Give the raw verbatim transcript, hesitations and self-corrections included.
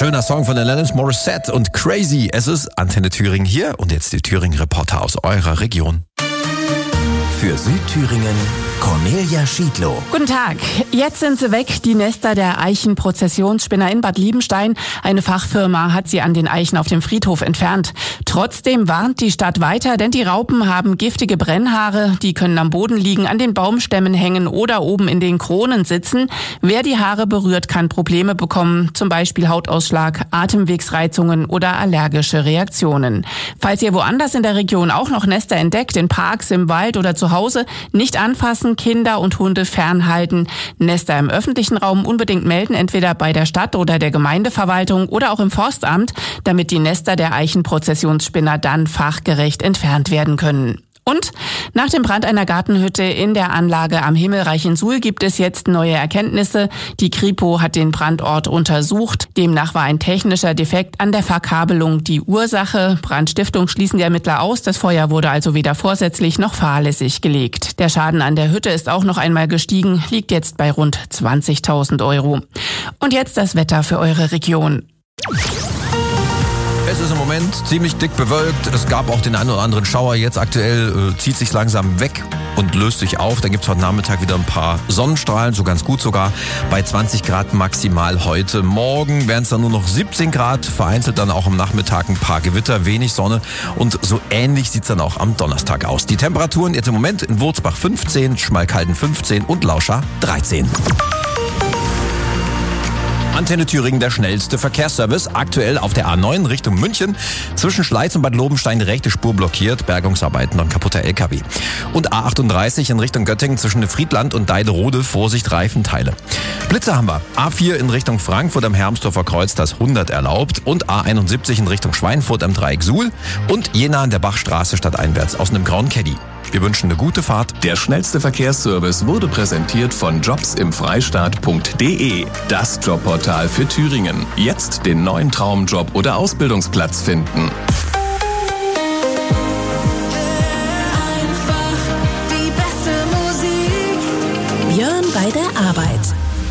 Schöner Song von Alanis Morissette und Crazy. Es ist Antenne Thüringen hier und jetzt die Thüringen-Reporter aus eurer Region. Für Südthüringen Cornelia Schiedlow. Guten Tag. Jetzt sind sie weg, die Nester der Eichen-Prozessionsspinner in Bad Liebenstein. Eine Fachfirma hat sie an den Eichen auf dem Friedhof entfernt. Trotzdem warnt die Stadt weiter, denn die Raupen haben giftige Brennhaare. Die können am Boden liegen, an den Baumstämmen hängen oder oben in den Kronen sitzen. Wer die Haare berührt, kann Probleme bekommen, zum Beispiel Hautausschlag, Atemwegsreizungen oder allergische Reaktionen. Falls ihr woanders in der Region auch noch Nester entdeckt, in Parks, im Wald oder zu Hause, nicht anfassen, Kinder und Hunde fernhalten. Nester im öffentlichen Raum unbedingt melden, entweder bei der Stadt oder der Gemeindeverwaltung oder auch im Forstamt, damit die Nester der Eichenprozessionsspinner dann fachgerecht entfernt werden können. Und nach dem Brand einer Gartenhütte in der Anlage am Himmelreich in Suhl gibt es jetzt neue Erkenntnisse. Die Kripo hat den Brandort untersucht. Demnach war ein technischer Defekt an der Verkabelung die Ursache. Brandstiftung schließen die Ermittler aus. Das Feuer wurde also weder vorsätzlich noch fahrlässig gelegt. Der Schaden an der Hütte ist auch noch einmal gestiegen, liegt jetzt bei rund zwanzigtausend Euro. Und jetzt das Wetter für eure Region. Es ist im Moment ziemlich dick bewölkt. Es gab auch den einen oder anderen Schauer. Jetzt aktuell äh, zieht sich langsam weg und löst sich auf. Da gibt es heute Nachmittag wieder ein paar Sonnenstrahlen, so ganz gut sogar. Bei zwanzig Grad maximal heute. Morgen werden es dann nur noch siebzehn Grad. Vereinzelt dann auch am Nachmittag ein paar Gewitter, wenig Sonne. Und so ähnlich sieht es dann auch am Donnerstag aus. Die Temperaturen jetzt im Moment in Wurzbach fünfzehn, Schmalkalden fünfzehn und Lauscha dreizehn. Antenne Thüringen, der schnellste Verkehrsservice. Aktuell auf der A neun Richtung München. Zwischen Schleiz und Bad Lobenstein die rechte Spur blockiert. Bergungsarbeiten und kaputter L K W. Und A achtunddreißig in Richtung Göttingen zwischen Friedland und Deiderode. Vorsicht, Reifenteile. Blitze haben wir. A vier in Richtung Frankfurt am Hermsdorfer Kreuz, das hundert erlaubt. Und A einundsiebzig in Richtung Schweinfurt am Dreieck Suhl. Und Jena an der Bachstraße stadteinwärts aus einem grauen Caddy. Wir wünschen eine gute Fahrt. Der schnellste Verkehrsservice wurde präsentiert von jobs im freistaat punkt de. Das Jobportal für Thüringen. Jetzt den neuen Traumjob oder Ausbildungsplatz finden. Einfach die beste Musik. Björn bei der Arbeit.